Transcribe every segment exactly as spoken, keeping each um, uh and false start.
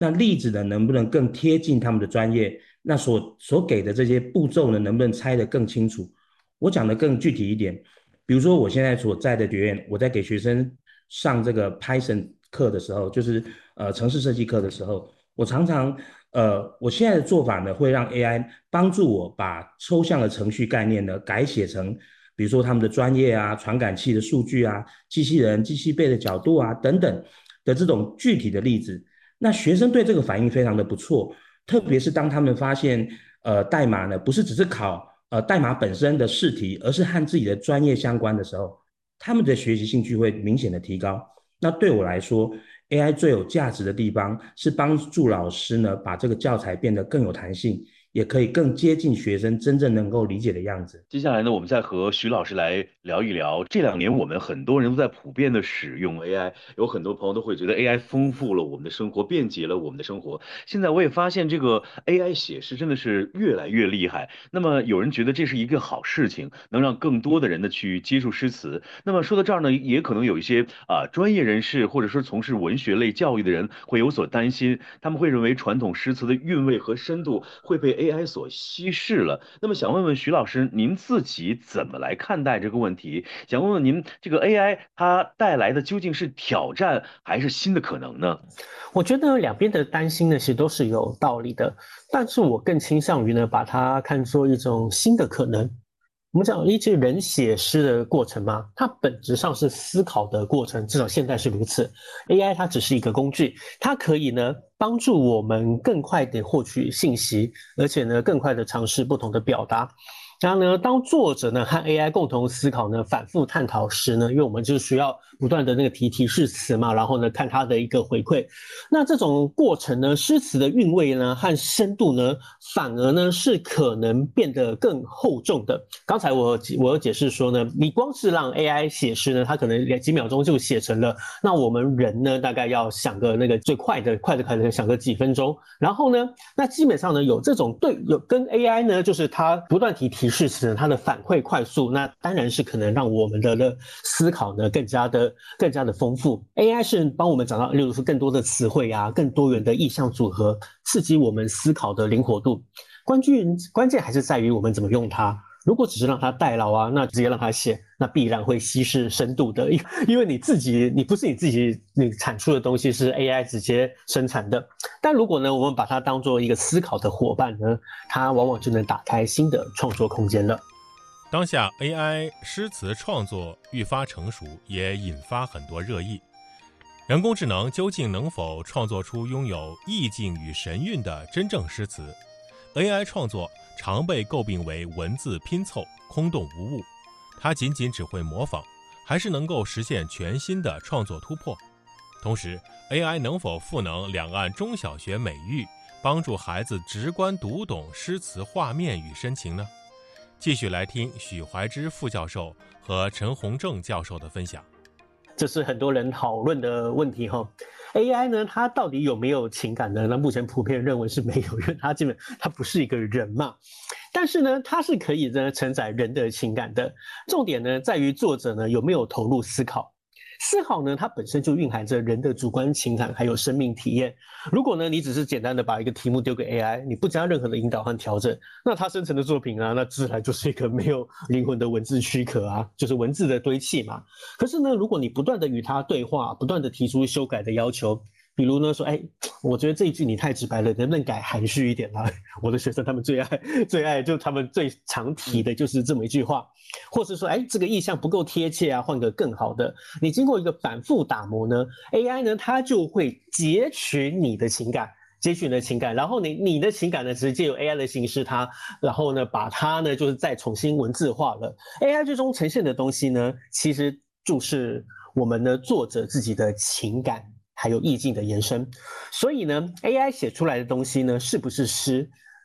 那例子呢能不能更贴近他们的专业？那所所给的这些步骤呢，能不能拆得更清楚？我讲的更具体一点，比如说我现在所在的学院，我在给学生上这个 Python 课的时候，就是呃程式设计课的时候，我常常呃我现在的做法呢，会让 A I 帮助我把抽象的程序概念呢改写成，比如说他们的专业啊、传感器的数据啊、机器人、机器背的角度啊等等的这种具体的例子。那学生对这个反应非常的不错，特别是当他们发现，呃，代码呢不是只是考呃代码本身的试题，而是和自己的专业相关的时候，他们的学习兴趣会明显的提高。那对我来说，A I 最有价值的地方是帮助老师呢把这个教材变得更有弹性，也可以更接近学生真正能够理解的样子。 接下来呢，我们再和徐老师来聊一聊。这两年我们很多人都在普遍的使用 A I，有很多朋友都会觉得 A I 丰富了我们的生活，便捷了我们的生活。现在我也发现这个 A I 写诗真的是越来越厉害。那么有人觉得这是一个好事情，能让更多的人呢去接触诗词。那么说到这儿呢，也可能有一些啊、专业人士或者说从事文学类教育的人会有所担心，他们会认为传统诗词的韵味和深度会被 A I 所稀释了。那么想问问徐老师，您自己怎么来看待这个问题？想问问您，这个 A I 它带来的究竟是挑战还是新的可能呢？ 我觉得两边的担心呢，其实都是有道理的，但是我更倾向于呢，把它看作一种新的可能。我们讲，一直人写诗的过程嘛，它本质上是思考的过程，至少现在是如此。A I 它只是一个工具，它可以呢帮助我们更快的获取信息，而且呢更快的尝试不同的表达。然后呢，当作者呢和 A I 共同思考呢，反复探讨时呢，因为我们就是需要不断的那个提提示词嘛，然后呢看它的一个回馈。那这种过程呢，诗词的韵味呢和深度呢，反而呢是可能变得更厚重的。刚才我我有解释说呢，你光是让 A I 写诗呢，它可能几秒钟就写成了，那我们人呢大概要想个那个最快的快的快的想个几分钟。然后呢，那基本上呢有这种对有跟 A I 呢，就是它不断提提示词，它的反馈快速，那当然是可能让我们的的思考呢更加的更加的丰富。A I 是帮我们找到，例如说更多的词汇啊，更多元的意象组合，刺激我们思考的灵活度。关键关键还是在于我们怎么用它。如果只是让它代劳啊，那直接让它写，那必然会稀释深度的，因为你自己，你不是你自己你产出的东西是 A I 直接生产的。但如果呢，我们把它当做一个思考的伙伴呢，它往往就能打开新的创作空间了。 当下 A I 诗词创作愈发成熟，也引发很多热议。人工智能究竟能否创作出拥有意境与神韵的真正诗词？ A I 创作常被诟病为文字拼凑、空洞无物，它仅仅只会模仿，还是能够实现全新的创作突破？同时 A I 能否赋能两岸中小学美育，帮助孩子直观读懂诗词画面与深情呢？继续来听许怀之副教授和陈洪正教授的分享。 这是很多人讨论的问题哈。A I 呢，它到底有没有情感呢？那目前普遍认为是没有，因为它基本它不是一个人嘛。但是呢，它是可以呢承载人的情感的。重点呢在于作者呢有没有投入思考。思考呢，它本身就蕴含着人的主观情感还有生命体验。如果呢，你只是简单的把一个题目丢给 A I， 你不加任何的引导和调整，那它生成的作品啊，那自然就是一个没有灵魂的文字躯壳啊，就是文字的堆砌嘛。可是呢，如果你不断的与它对话，不断的提出修改的要求，比如呢说，哎，我觉得这一句你太直白了，能不能改含蓄一点啦？我的学生他们最爱最爱，就他们最常提的就是这么一句话，或是说，哎，这个意象不够贴切啊，换个更好的。你经过一个反复打磨呢 ，A I 呢它就会截取你的情感。截取你的情感，然后你你的情感呢，直接由 A I 的形式它，然后呢把它呢就是再重新文字化了。A I 最终呈现的东西呢，其实就是我们的作者自己的情感还有意境的延伸。所以呢 ，A I 写出来的东西呢，是不是诗？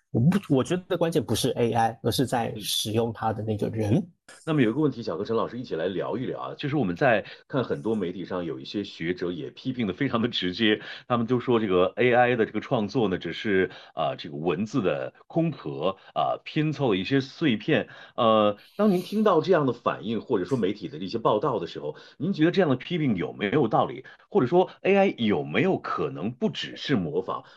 我不，我觉得关键不是 A I，而是在嗯。 使用它的那个人。 那么有一个问题想和陈老师一起来聊一聊啊，就是我们在看很多媒体上有一些学者也批评的非常的直接，他们就说这个 A I 的这个创作呢，只是啊、这个文字的空壳啊、拼凑的一些碎片。呃，当您听到这样的反应，或者说媒体的一些报道的时候，您觉得这样的批评有没有道理？或者说 A I 有没有可能不只是模仿？